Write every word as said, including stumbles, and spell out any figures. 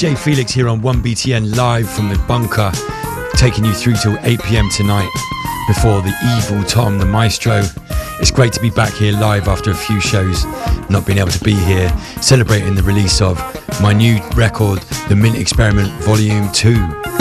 Jay Felix here on one B T N live from the bunker, taking you through till eight p m tonight before the evil Tom, the maestro. It's great to be back here live after a few shows, not being able to be here, celebrating the release of my new record, The Mint Experiment Volume two.